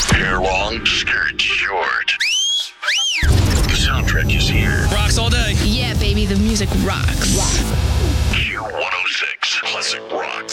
Hair long, skirt short. The soundtrack is here. Rocks all day. Yeah, baby, the music rocks. Q106 Classic Rock.